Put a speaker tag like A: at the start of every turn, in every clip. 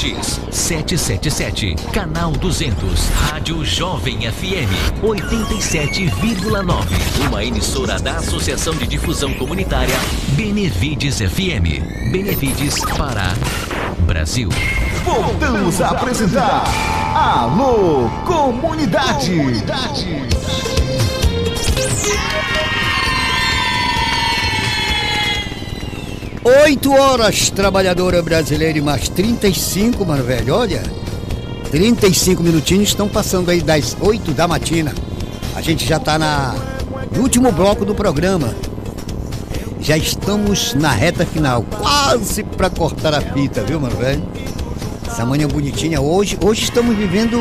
A: X 777, canal 200, Rádio Jovem FM 87,9. Uma emissora da Associação de Difusão Comunitária Benevides FM. Benevides, Pará, Brasil.
B: Voltamos a apresentar Alô Comunidade.
C: 8 horas, trabalhadora brasileira, e mais 35, mano, velho, olha, 35 minutinhos estão passando aí das 8 da matina. A gente já tá no último bloco do programa. Já estamos na reta final, quase pra cortar a fita, viu, mano, velho? Essa manhã bonitinha. Hoje estamos vivendo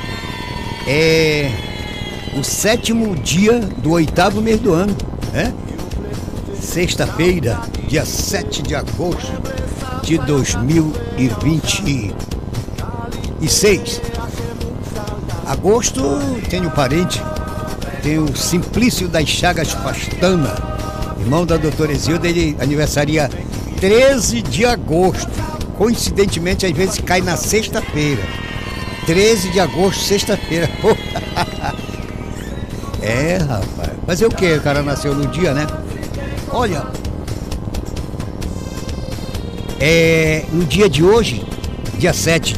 C: o 7º dia do 8º mês do ano, né? Sexta-feira, dia 7 de agosto de 2026. Agosto, tenho parente, tem o Simplício das Chagas Pastana, irmão da doutora Zilda. Ele aniversaria 13 de agosto. Coincidentemente, às vezes cai na sexta-feira. 13 de agosto, sexta-feira. É, rapaz. Fazer o quê? O cara nasceu no dia, né? Olha, no dia de hoje, dia 7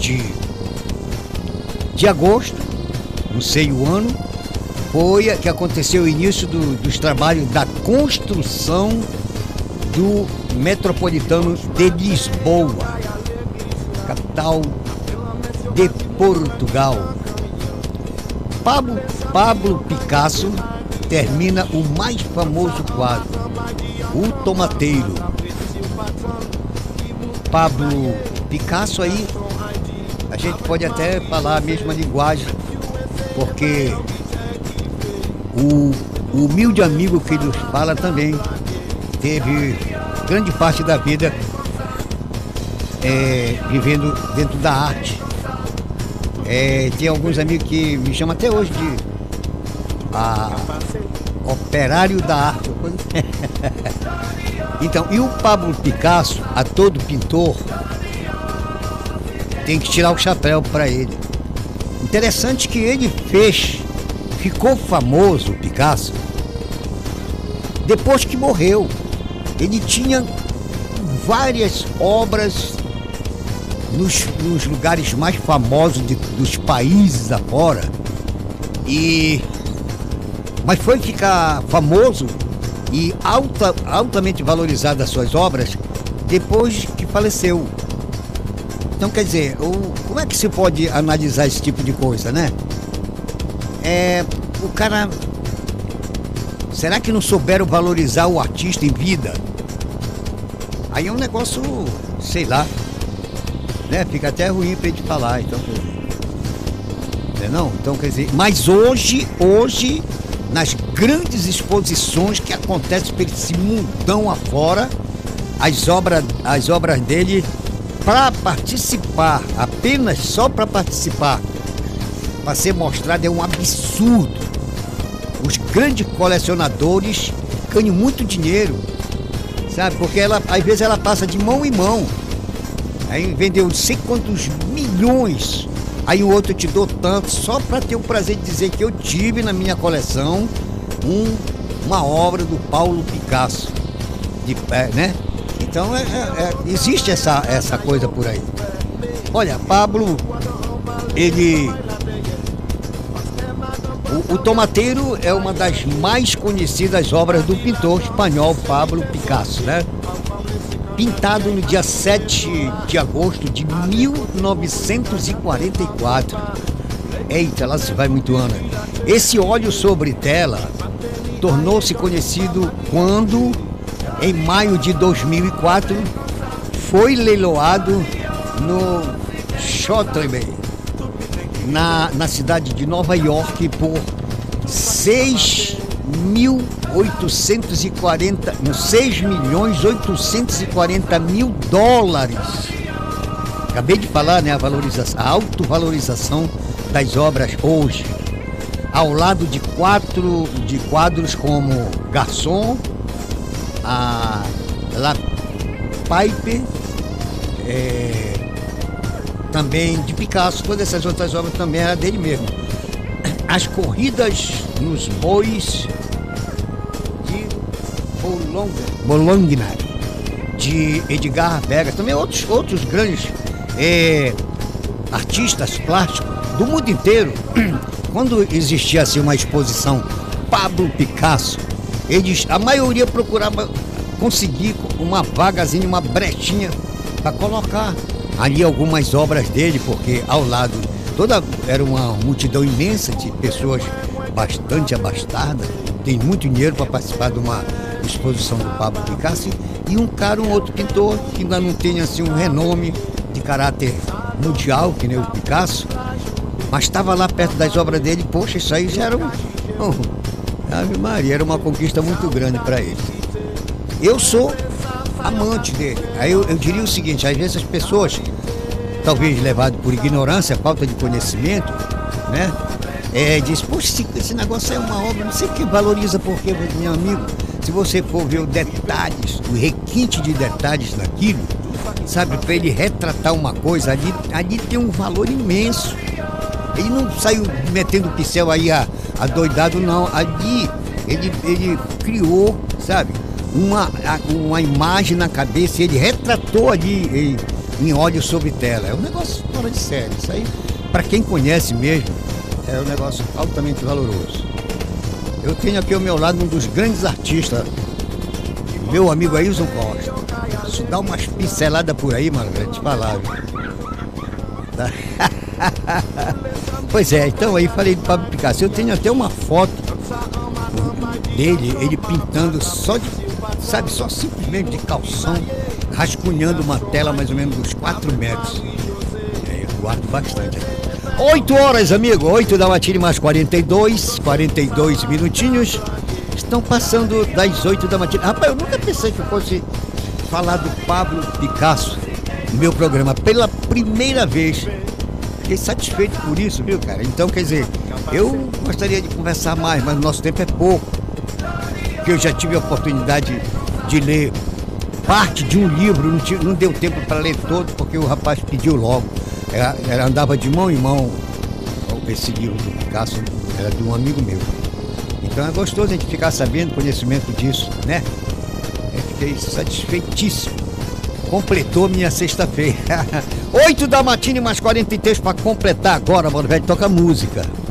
C: de agosto, não sei o ano, foi que aconteceu o início dos trabalhos da construção do Metropolitano de Lisboa, capital de Portugal. Pablo Picasso termina o mais famoso quadro, O Tomateiro. Pablo Picasso aí, a gente pode até falar a mesma linguagem, porque o humilde amigo que nos fala também teve grande parte da vida vivendo dentro da arte. Tem alguns amigos que me chamam até hoje de operário da arte. Então, e o Pablo Picasso, a todo pintor, tem que tirar o chapéu para ele. Interessante que ele ficou famoso, o Picasso, depois que morreu. Ele tinha várias obras nos lugares mais famosos dos países afora, mas foi ficar famoso e altamente valorizado as suas obras depois que faleceu. Então, quer dizer, como é que se pode analisar esse tipo de coisa, né? O cara... Será que não souberam valorizar o artista em vida? Aí é um negócio, sei lá, né? Fica até ruim pra gente falar, então... Não? Então, quer dizer... Mas hoje, nas grandes exposições que acontecem por esse mundão afora, as obras dele, para participar, apenas só para participar, para ser mostrado, é um absurdo. Os grandes colecionadores ganham muito dinheiro, sabe? Porque às vezes ela passa de mão em mão. Aí vendeu não sei quantos milhões. Aí o outro te dou tanto, só para ter o prazer de dizer que eu tive na minha coleção uma obra do Pablo Picasso, né? Então existe essa coisa por aí. Olha, Pablo, o Tomateiro é uma das mais conhecidas obras do pintor espanhol Pablo Picasso, né? Pintado no dia 7 de agosto de 1944. Eita, lá se vai muito ano. Esse óleo sobre tela tornou-se conhecido quando, em maio de 2004, foi leiloado no Sotheby, na cidade de Nova York, por 6.840.000 dólares. Acabei de falar, né? A autovalorização das obras hoje, ao lado de quadros como Garçom, a La Pipe, também de Picasso. Todas essas outras obras também eram dele mesmo. As Corridas nos Bois de Bologna, de Edgar Vegas. Também outros grandes artistas plásticos do mundo inteiro. Quando existia assim uma exposição Pablo Picasso, a maioria procurava conseguir uma vagazinha, uma brechinha para colocar ali algumas obras dele, porque ao lado era uma multidão imensa de pessoas bastante abastadas, tem muito dinheiro para participar de uma exposição do Pablo Picasso, e um outro pintor que ainda não tem assim um renome de caráter mundial, que nem o Picasso, mas estava lá perto das obras dele. Poxa, isso aí já era Ave Maria, era uma conquista muito grande para ele. Eu sou amante dele. Aí eu diria o seguinte: às vezes as pessoas, talvez levado por ignorância, falta de conhecimento, né? Diz, poxa, esse negócio é uma obra, não sei o que valoriza, porque, meu amigo, se você for ver os detalhes, o requinte de detalhes naquilo, sabe, para ele retratar uma coisa, ali tem um valor imenso. Ele não saiu metendo o pincel aí adoidado, não. Ali ele criou, sabe, uma imagem na cabeça, ele retratou ali em óleo sobre tela. É um negócio fora de série. Isso aí, para quem conhece mesmo, é um negócio altamente valoroso. Eu tenho aqui ao meu lado um dos grandes artistas, meu amigo Ailson Costa. Isso dá umas pinceladas por aí, mano, pra te falar, viu? Pois é, então aí falei do Pablo Picasso. Eu tenho até uma foto dele, ele pintando só simplesmente de calção, rascunhando uma tela mais ou menos uns 4 metros. Eu guardo bastante. 8 horas, amigo, 8 da matina mais 42 minutinhos. Estão passando das 8 da matina. Rapaz, eu nunca pensei que eu fosse falar do Pablo Picasso no meu programa. Pela primeira vez. Fiquei satisfeito por isso, viu, cara? Então, quer dizer, eu gostaria de conversar mais, mas o nosso tempo é pouco. Porque eu já tive a oportunidade de ler parte de um livro, não deu tempo para ler todo, porque o rapaz pediu logo. Andava de mão em mão. Esse livro do Picasso era de um amigo meu. Então é gostoso a gente ficar sabendo conhecimento disso, né? Eu fiquei satisfeitíssimo. Completou minha sexta-feira. 8 da matina e mais 43 para completar agora, mano, velho, toca música.